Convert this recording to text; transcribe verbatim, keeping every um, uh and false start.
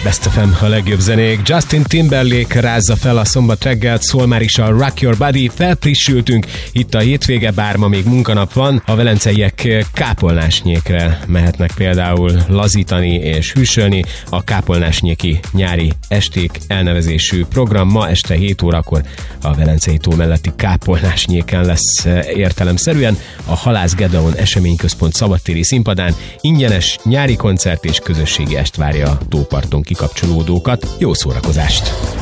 Best ef em, a legjobb zenék. Justin Timberlake rázza fel a szombat reggelt, szól már is a Rock Your Body. Felfrissültünk itt a hétvége, bár ma még munkanap van. A velenceiek kápolnásnyékre mehetnek például lazítani és hűsölni. A kápolnásnyéki nyári esték elnevezésű program ma este hét órakor a Velencei tó melletti kápolnásnyéken lesz értelemszerűen. A Halász Gedeon Eseményközpont szabadtéri színpadán ingyenes nyári koncert és közösségi est várja a tóparton kikapcsolódókat. Jó szórakozást!